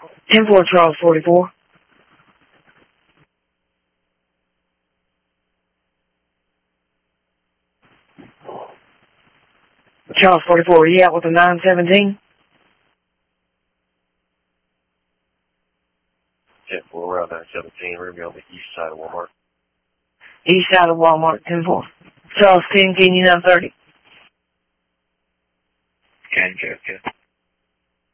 10-4, Charles 44. Charles 44, are you out with a 917? 10-4, around 917. We're going to be on the east side of Walmart. East side of Walmart, 10-4. Charles 10, can you 930? Can you,